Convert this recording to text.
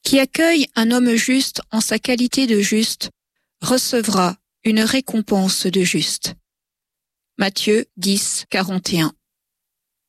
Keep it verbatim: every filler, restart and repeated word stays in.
Qui accueille un homme juste en sa qualité de juste recevra une récompense de juste. Matthieu dix, quarante et un.